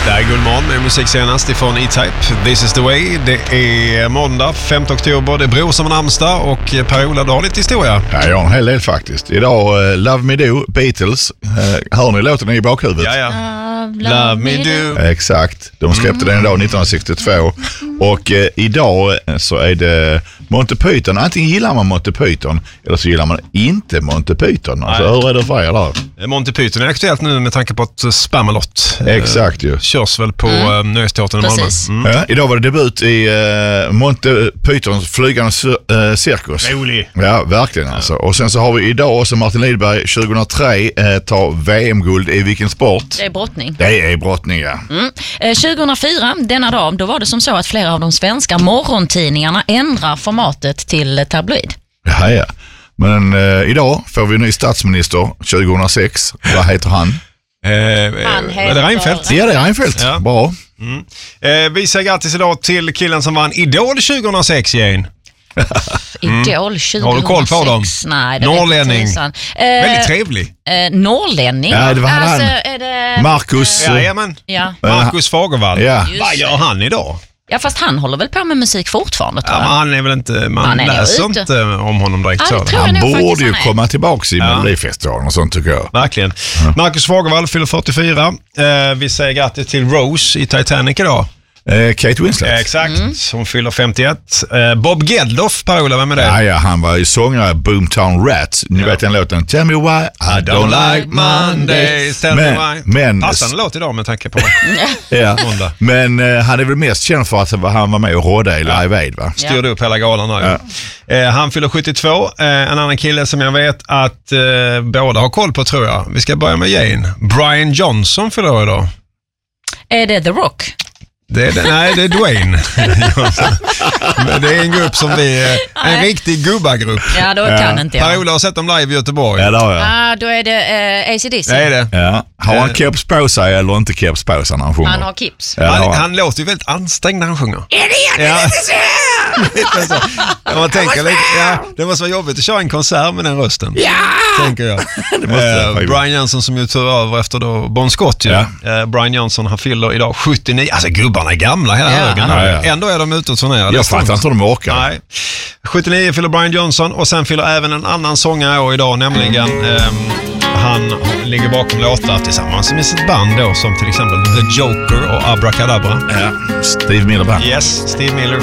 Det är Guldmorgon med musik senast ifrån E-Type. This is the way. Det är måndag, 5 oktober. Det är Bror som en namnsdag och Per-Ola, du har lite historia. Ja, jag har en hel del faktiskt. Idag, Love Me Do, Beatles. Hör ni låten i bakhuvudet? Ja. Love Me Do. Exakt. De släppte den idag 1962. Och idag så är det Monty Python. Antingen gillar man Monty Python eller så gillar man inte Monty Python. Alltså, hur är det för er där? Monty Python är aktuellt nu med tanke på att Spamalot Exakt ju. körs väl på Nöjesteatern i Malmö. Ja, idag var det debut i Monty Pythons flygande cirkus. Rolig. Ja, verkligen alltså. Och sen så har vi idag också Martin Lidberg 2003 tar VM-guld i vilken sport? Det är brottning. Det är brottning, ja. 2004, denna dag, då var det som så att flera av de svenska morgontidningarna ändrar formatet till tabloid. Ja. Men idag får vi en ny statsminister 2006. Vad heter han? Är det Reinfeldt? Ja, det är Reinfeldt. Ja. Bra. Vi säger grattis idag till killen som vann Idol 2006, Jane. Idol 2006. Har du koll på dem? Nej, det norrlänning. Väldigt trevlig. Norrlänning? Ja, det var han. Är det, Marcus. Jajamän. Ja. Marcus Fagervall. Ja. Vad gör han idag? Ja, fast han håller väl på med musik fortfarande, tror jag. Ja, men han är väl inte, man läser inte om honom direkt. Ja, det tror han jag nog borde ju faktiskt komma tillbaka i Melodifestivalen och sånt, tycker jag. Verkligen. Marcus Fagervall fyller 44. Vi säger grattis till Rose i Titanic idag. Kate Winslet. Exakt, hon fyller 51. Bob Geldof, Per-Ola, vem är det? Ja, han var ju sångare Boomtown Rats. Ni vet den låten Tell me why I don't like Mondays. Tell me why. Men passande låt idag med tanke på måndag. Men han är väl mest känd för att han var med och rådde i Live Aid, va? Styrde upp hela galan här. Han fyller 72. En annan kille som jag vet att båda har koll på, tror jag. Vi ska börja med Jane. Brian Johnson fyller idag. Är det The Rock? Nej, det är Dwayne. Men det är en grupp som vi en riktig gubbagrupp. Ja, då kan inte jag. Per-Ola har sett dem live i Göteborg. Ja, det har jag. Då är det AC/DC. Det är det. Ja. Har han keps på sig eller inte keps på sig när han sjunger? Han har keps. Ja, Han låter ju väldigt ansträngd när han sjunger. Är det Lite så. Man tänker lite, det måste vara jobbigt att köra en konsert med den rösten. Ja! Tänker jag. Brian Johnson som ju tog över efter då Bon Scott. Brian Johnson, han fyller idag 79. Alltså gubbarna är gamla hela högen. Ändå är de ute och turnerar. Jag fattar inte hur de orkar. Nej. 79 fyller Brian Johnson och sen fyller även en annan sångare år idag, nämligen han ligger bakom låtar tillsammans med sitt band då, som till exempel The Joker och Abracadabra. Ja, Steve Miller Band. Yes, Steve Miller